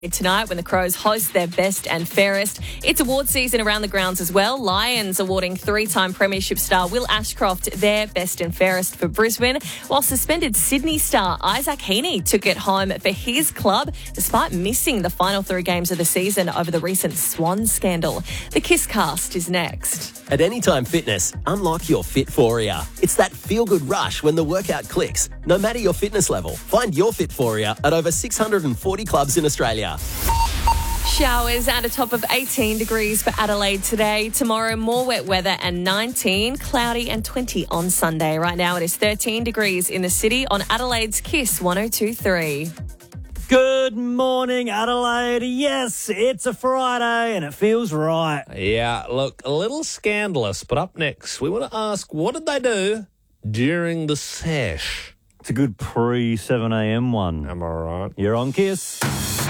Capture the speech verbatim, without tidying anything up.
Tonight when the Crows host their best and fairest. It's award season around the grounds as well. Lions awarding three-time premiership star Will Ashcroft their best and fairest for Brisbane, while suspended Sydney star Isaac Heaney took it home for his club despite missing the final three games of the season over the recent Swan scandal. The Kiss Cast is next. At Anytime Fitness, unlock your Fitforia. It's that feel-good rush when the workout clicks. No matter your fitness level, find your Fitforia at over six hundred forty clubs in Australia. Showers at a top of eighteen degrees for Adelaide today. Tomorrow, more wet weather and nineteen, cloudy and twenty on Sunday. Right now, it is thirteen degrees in the city on Adelaide's Kiss one oh two point three. Good morning, Adelaide. Yes, it's a Friday and it feels right. Yeah, look, a little scandalous, but up next, we want to ask, what did they do during the sesh? It's a good pre seven a.m. one. Am I right? You're on Kiss.